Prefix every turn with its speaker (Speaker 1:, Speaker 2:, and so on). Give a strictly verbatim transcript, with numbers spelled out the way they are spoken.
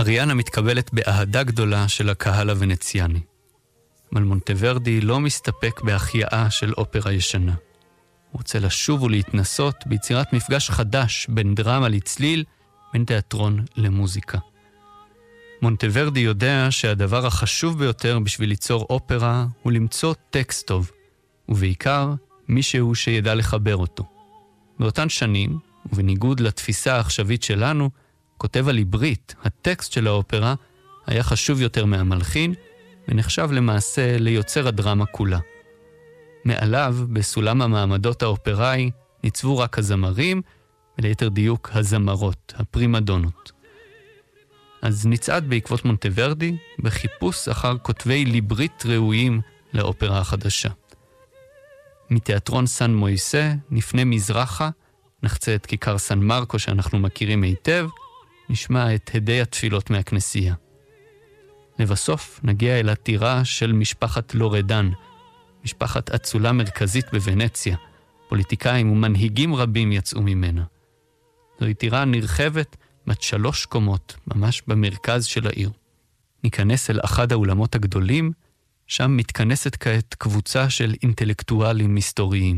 Speaker 1: אריאנה מתקבלת באהדה גדולה של הקהל הוונציאני. אבל מונטוורדי לא מסתפק בהחייאה של אופרה ישנה. הוא רוצה לשוב ולהתנסות ביצירת מפגש חדש בין דרמה לצליל, בין תיאטרון למוזיקה. מונטוורדי יודע שהדבר החשוב ביותר בשביל ליצור אופרה הוא למצוא טקסט טוב, ובעיקר מישהו שידע לחבר אותו. באותן שנים, ובניגוד לתפיסה העכשווית שלנו, כותב הליברית, הטקסט של האופרה, היה חשוב יותר מהמלחין, ונחשב למעשה ליוצר הדרמה כולה. מעליו, בסולם המעמדות האופראי, ניצבו רק הזמרים, וליתר דיוק הזמרות, הפרימדונות. אז נצעד בעקבות מונטוורדי בחיפוש אחר כותבי ליברית ראויים לאופרה החדשה. מתיאטרון סן מויסה נפנה מזרחה, נחצה את כיכר סן מרקו שאנחנו מכירים היטב, נשמע את הדי התפילות מהכנסייה. לבסוף נגיע אל הטירה של משפחת לורדן, משפחת אצולה מרכזית בוונציה. פוליטיקאים ומנהיגים רבים יצאו ממנה. זוהי טירה נרחבת בת שלוש קומות, ממש במרכז של העיר. ניכנס אל אחד האולמות הגדולים, שם מתכנסת כעת קבוצה של אינטלקטואלים מסתוריים.